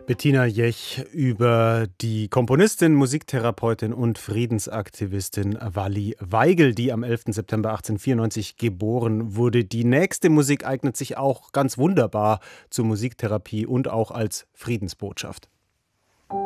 Bettina Jech über die Komponistin, Musiktherapeutin und Friedensaktivistin Walli Weigel, die am 11. September 1894 geboren wurde. Die nächste Musik eignet sich auch ganz wunderbar zur Musiktherapie und auch als Friedensbotschaft.